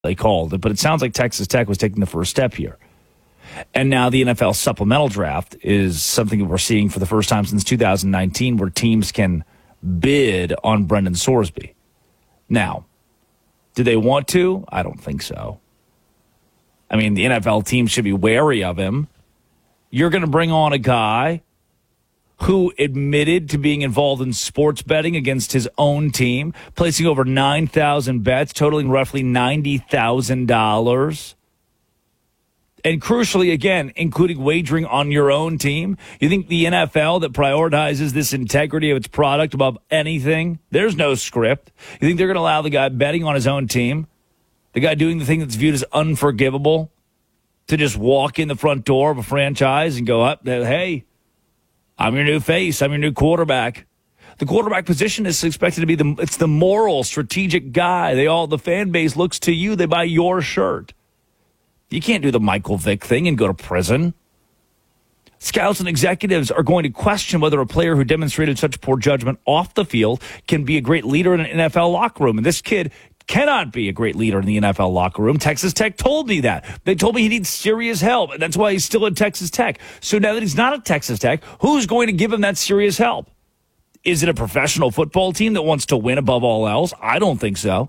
they called it, but it sounds like Texas Tech was taking the first step here. And now the NFL supplemental draft is something that we're seeing for the first time since 2019 where teams can bid on Brendan Sorsby. Now, do they want to? I don't think so. I mean, the NFL team should be wary of him. You're going to bring on a guy who admitted to being involved in sports betting against his own team, placing over 9,000 bets, totaling roughly $90,000. And crucially, again, including wagering on your own team. You think the NFL that prioritizes this integrity of its product above anything, there's no script. You think they're going to allow the guy betting on his own team, the guy doing the thing that's viewed as unforgivable, to just walk in the front door of a franchise and go up, hey, I'm your new face. I'm your new quarterback. The quarterback position is expected to be it's the moral, strategic guy. The fan base looks to you. They buy your shirt. You can't do the Michael Vick thing and go to prison. Scouts and executives are going to question whether a player who demonstrated such poor judgment off the field can be a great leader in an NFL locker room. And this kid cannot be a great leader in the NFL locker room. Texas Tech told me that. They told me he needs serious help, and that's why he's still at Texas Tech. So now that he's not at Texas Tech, who's going to give him that serious help? Is it a professional football team that wants to win above all else? I don't think so.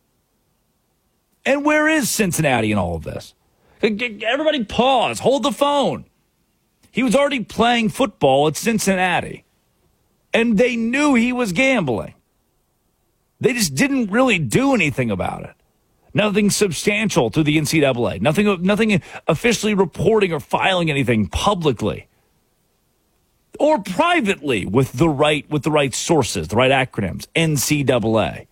And where is Cincinnati in all of this? Everybody pause. Hold the phone. He was already playing football at Cincinnati, and they knew he was gambling. They just didn't really do anything about it. Nothing substantial through the NCAA. Nothing officially reporting or filing anything publicly or privately with the right sources, the right acronyms, NCAA.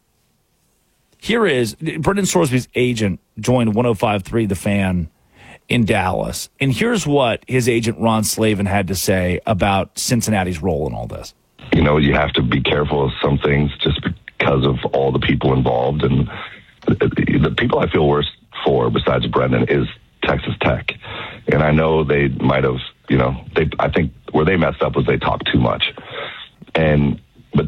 Here is Brendan Sorsby's agent joined 105.3 The Fan in Dallas. And here's what his agent Ron Slavin had to say about Cincinnati's role in all this. You know, you have to be careful of some things just because of all the people involved. And the people I feel worse for, besides Brendan, is Texas Tech. And I know they might have, I think where they messed up was they talked too much. But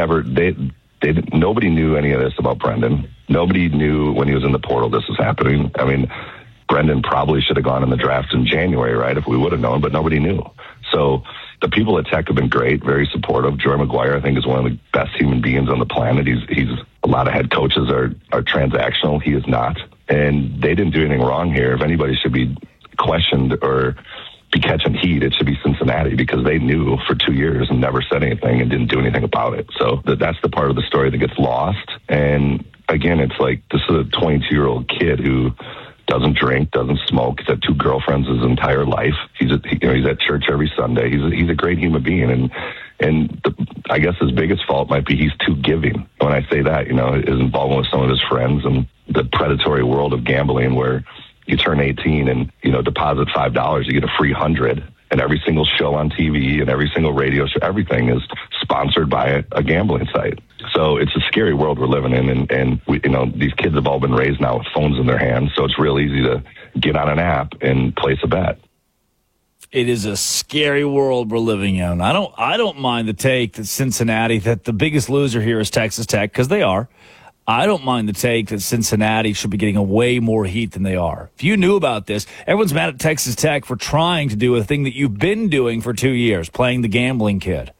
nobody knew any of this about Brendan. Nobody knew when he was in the portal this was happening. I mean, Brendan probably should have gone in the draft in January, right, if we would have known, but nobody knew. So the people at Tech have been great, very supportive. Joey McGuire, I think, is one of the best human beings on the planet. He's a lot of head coaches are transactional. He is not. And they didn't do anything wrong here. If anybody should be questioned or be catching heat, it should be Cincinnati, because they knew for 2 years and never said anything and didn't do anything about it. So that's the part of the story that gets lost. And again, it's like, this is a 22-year-old kid who doesn't drink, doesn't smoke. He's had 2 girlfriends his entire life. He's at church every Sunday. He's a great human being. And I guess his biggest fault might be he's too giving. When I say that, his involvement with some of his friends and the predatory world of gambling, where you turn 18 and, deposit $5, you get a free 100. And every single show on TV and every single radio show, everything is sponsored by a gambling site. So it's a scary world we're living in. And we, these kids have all been raised now with phones in their hands. So it's real easy to get on an app and place a bet. It is a scary world we're living in. I don't mind the take that Cincinnati, that the biggest loser here is Texas Tech, because they are. I don't mind the take that Cincinnati should be getting a way more heat than they are. If you knew about this, everyone's mad at Texas Tech for trying to do a thing that you've been doing for 2 years, playing the gambling kid.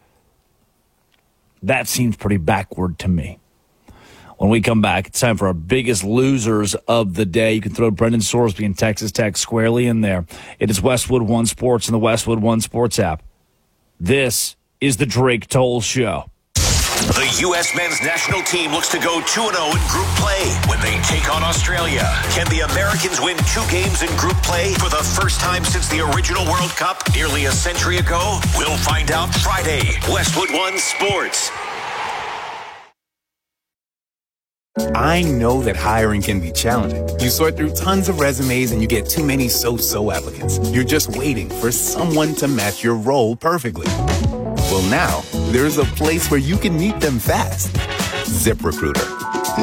That seems pretty backward to me. When we come back, it's time for our biggest losers of the day. You can throw Brendan Sorsby and Texas Tech squarely in there. It is Westwood One Sports and the Westwood One Sports app. This is the Drake Toll Show. The U.S. men's national team looks to go 2-0 in group play when they take on Australia. Can the Americans win 2 games in group play for the first time since the original World Cup nearly a century ago? We'll find out Friday. Westwood One Sports. I know that hiring can be challenging. You sort through tons of resumes and you get too many so-so applicants. You're just waiting for someone to match your role perfectly. Well, now, there's a place where you can meet them fast. ZipRecruiter.